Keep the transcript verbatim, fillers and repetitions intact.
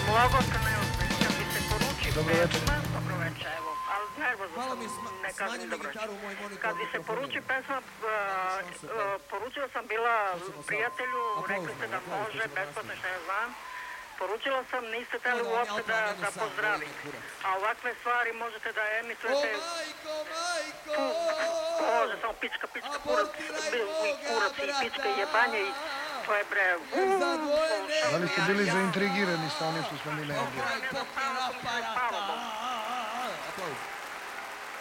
Mnogo ste neozbiljni, kad mi se poruči Dobro večer. pesma, dobro večer, evo, ali nervozno Malo sam, mi sma- ne kažem smanji mi dobro večer. gitaru u moj monitor, Kad mi se mikrofon poruči je. pesma, uh, uh, poručila sam bila prijatelju, rekli ste da može, besplatno što ja znam. Poručila sam, niste teli uopšte da, da pozdravite. A ovakve stvari možete da O emitujete, majko, majko! može samo pička, pička, kurac, i kurac i pička i jebanje i to je bre, Za dvoje ne- Da li ste bili zaintrigirani sa onim što smo mi najavili? Pokraj pokraj aparata. Aplauz.